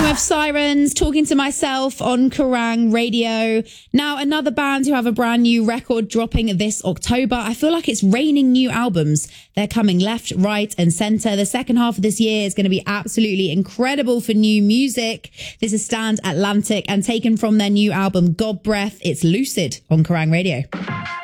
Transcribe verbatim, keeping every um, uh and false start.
of Sirens, Talking to Myself on Kerrang Radio. Now, another band who have a brand new record dropping this October. I feel like it's raining new albums. They're coming left, right and centre. The second half of this year is going to be absolutely incredible for new music. This is Stand Atlantic and taken from their new album, God Breath. It's Lucid on Kerrang Radio.